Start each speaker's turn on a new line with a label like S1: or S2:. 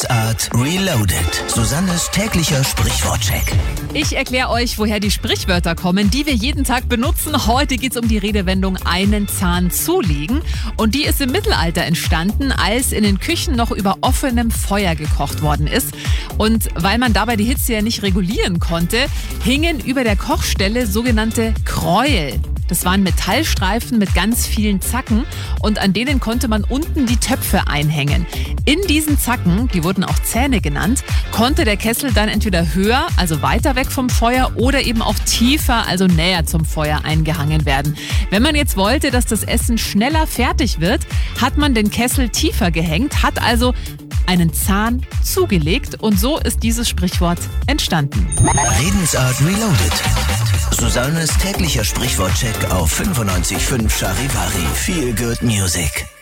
S1: Redensart Reloaded. Susannes täglicher Sprichwortcheck.
S2: Ich erkläre euch, woher die Sprichwörter kommen, die wir jeden Tag benutzen. Heute geht es um die Redewendung einen Zahn zulegen. Und die ist im Mittelalter entstanden, als in den Küchen noch über offenem Feuer gekocht worden ist. Und weil man dabei die Hitze ja nicht regulieren konnte, hingen über der Kochstelle sogenannte Kräuel. Das waren Metallstreifen mit ganz vielen Zacken und an denen konnte man unten die Töpfe einhängen. In diesen Zacken, die wurden auch Zähne genannt, konnte der Kessel dann entweder höher, also weiter weg vom Feuer, oder eben auch tiefer, also näher zum Feuer eingehangen werden. Wenn man jetzt wollte, dass das Essen schneller fertig wird, hat man den Kessel tiefer gehängt, hat also einen Zahn zugelegt und so ist dieses Sprichwort entstanden.
S1: Redensart Reloaded. Susannes täglicher Sprichwortcheck auf 95.5 Charivari. Feel Good Music.